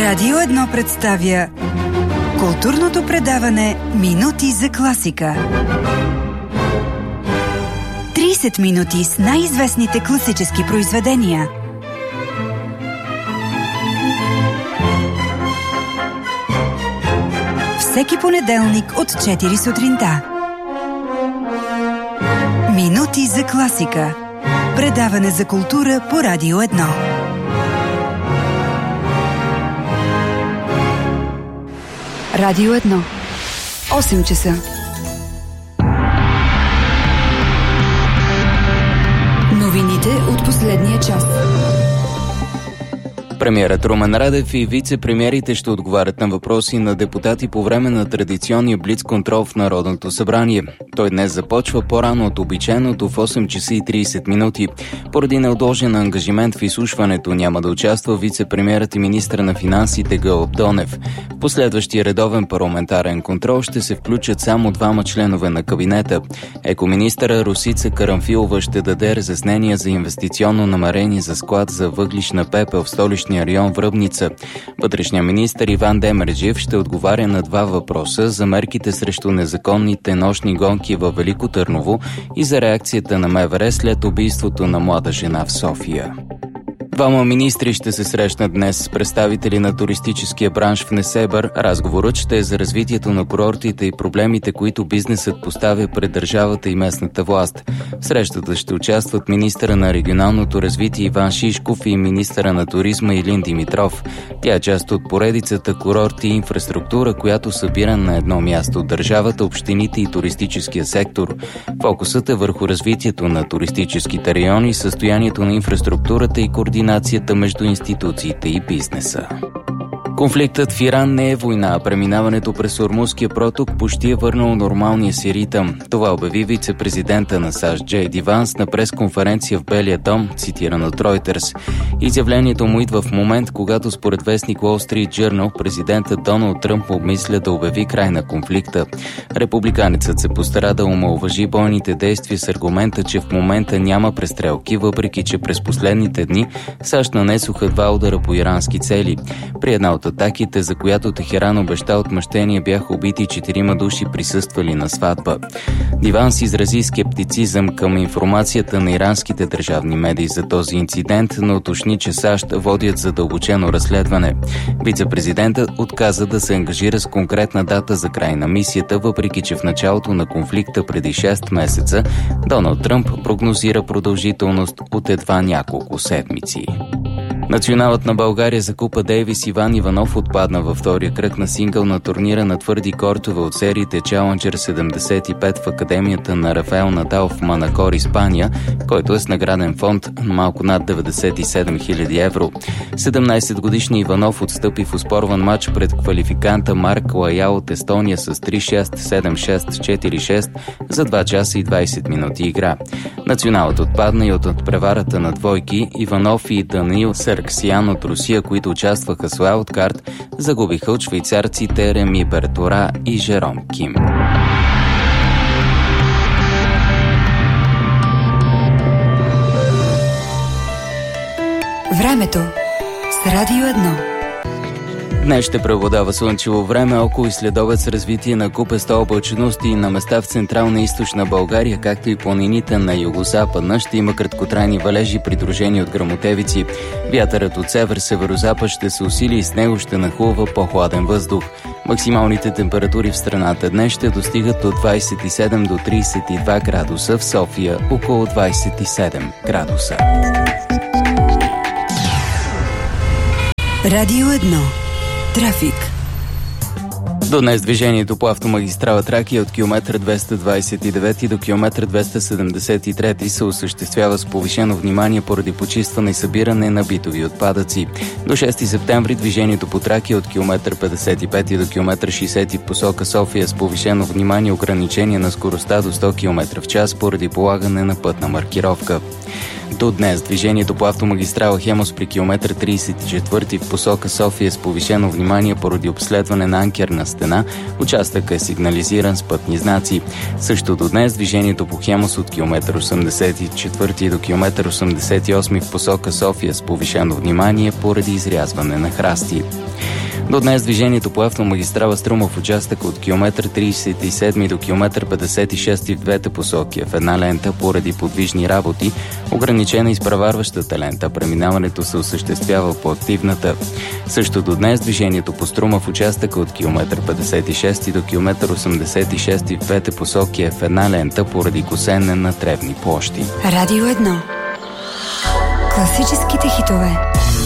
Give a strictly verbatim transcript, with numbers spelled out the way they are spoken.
Радио едно представя културното предаване Минути за класика. трийсет минути с най-известните класически произведения. Всеки понеделник от четири сутринта. Минути за класика. Предаване за култура по Радио едно. Радио едно. осем часа. Новините от последния час. Премиерът Румен Радев и вице-премиерите ще отговарят на въпроси на депутати по време на традиционния блиц-контрол в Народното събрание. Той днес започва по-рано от обичайното в осем часа и трийсет минути. Поради неотложен ангажимент в изслушването няма да участва вице-премиерът и министър на финансите Гълъб Донев. В последващия редовен парламентарен контрол ще се включат само двама членове на кабинета. Екоминистъра Росица Карамфилова ще даде разяснения за инвестиционно намерение за склад за въглищна пепел в столичния район Връбница. Вътрешният министър Иван Демерджиев ще отговаря на два въпроса за мерките срещу незаконните нощни гонки във Велико Търново и за реакцията на МВР след убийството на млада жена в София. Двама министри ще се срещнат днес с представители на туристическия бранш в Несебър. Разговорът ще е за развитието на курортите и проблемите, които бизнесът поставя пред държавата и местната власт. В срещата ще участват министъра на регионалното развитие Иван Шишков и министъра на туризма Илин Димитров. Тя е част от поредицата курорти и инфраструктура, която събира на едно място от държавата, общините и туристическия сектор. Фокусът е върху развитието на туристическите райони, състоянието на инфраструктурата и координацията между институциите и бизнеса. Конфликтът в Иран не е война, а преминаването през Ормузския проток почти е върнало нормалния си ритъм. Това обяви вице-президента на САЩ Джей Ди Ванс на пресконференция в Белия дом, цитиран от Reuters. Изявлението му идва в момент, когато според вестник Wall Street Journal президентът Доналд Тръмп обмисля да обяви край на конфликта. Републиканецът се постара да омаловажи бойните действия с аргумента, че в момента няма престрелки, въпреки че през последните дни САЩ нанесоха два удара по ирански цели. При една от атаките, за която Техеран обеща отмъщение, бяха убити четирима души, присъствали на сватба. Ди Ванс изрази скептицизъм към информацията на иранските държавни медии за този инцидент, но уточни, че САЩ водят задълбочено разследване. Вице-президентът отказа да се ангажира с конкретна дата за край на мисията, въпреки че в началото на конфликта преди шест месеца Доналд Тръмп прогнозира продължителност от едва няколко седмици. Националът на България за Купа Дейвис Иван Иванов отпадна във втория кръг на сингъл на турнира на твърди кортове от сериите Challenger седемдесет и пет в Академията на Рафаел Надал в Манакор, Испания, който е с награден фонд малко над деветдесет и седем хиляди евро. седемнайсетгодишният Иванов отстъпи в оспорван матч пред квалификанта Марк Лаял от Естония с три шест, седем шест, четири шест за два часа и двайсет минути игра. Националът отпадна и от надпреварата на двойки. Иванов и Даниил Сарксиян от Русия, които участваха с уайлдкарт, загубиха от швейцарците Реми Бертора и Жером Ким. Времето с Радио едно. Днес ще преобладава слънчево време, около и следобед с развитие на купеста облачност и на места в централна и източна България, както и планините на югозападна. Ще има краткотрайни валежи, придружени от гръмотевици. Вятърът от север-северозапад ще се усили и с него ще нахлува по-хладен въздух. Максималните температури в страната днес ще достигат от двайсет и седем до трийсет и два градуса, в София около двайсет и седем градуса. Радио едно. Трафик. До днес движението по автомагистрала Тракия от километър двеста двайсет и девет до километър двеста седемдесет и три се осъществява с повишено внимание поради почистване и събиране на битови отпадъци. До шести септември движението по Тракия от километър петдесет и пет до километър шейсет в посока София с повишено внимание ограничение на скоростта до сто километра в час поради полагане на пътна маркировка. До днес движението по автомагистрала Хемус при километър тридесет и четвърти в посока София с повишено внимание поради обследване на анкерна стена. Участъкът е сигнализиран с пътни знаци. Също до днес движението по Хемус от километър осемдесет и четвърти до километър осемдесет и осми в посока София с повишено внимание поради изрязване на храсти. До днес движението по автомагистрала Струма в участъка от километър тридесет и седми до километър петдесет и шести в двете посоки в една лента поради подвижни работи, ограничена изпреварващата лента. Преминаването се осъществява по активната. Също до днес движението по Струма в участъка от километър петдесет и шести до километър осемдесет и шести в двете посоки е в една лента поради косене на тревни площи. Радио едно. Класическите хитове.